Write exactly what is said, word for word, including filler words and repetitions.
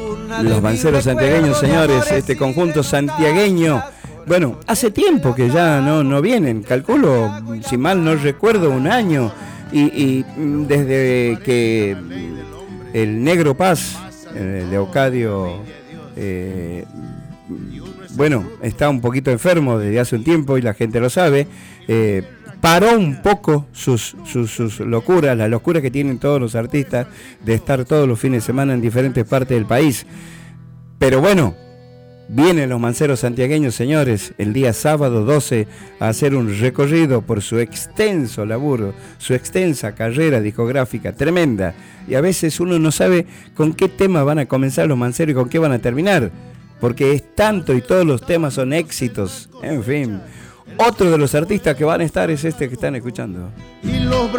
Los manceros santiagueños, señores, este conjunto santiagueño. Bueno, hace tiempo que ya no, no vienen, calculo, si mal no recuerdo, un año. Y, y desde que el Negro Paz, eh, Leocadio, eh, bueno, está un poquito enfermo desde hace un tiempo y la gente lo sabe, eh, paró un poco sus, sus, sus locuras, las locuras que tienen todos los artistas de estar todos los fines de semana en diferentes partes del país. Pero bueno, vienen los manceros santiagueños, señores, el día sábado doce a hacer un recorrido por su extenso laburo, su extensa carrera discográfica, tremenda. Y a veces uno no sabe con qué tema van a comenzar los manceros y con qué van a terminar, porque es tanto y todos los temas son éxitos, en fin. Otro de los artistas que van a estar es este que están escuchando. Y los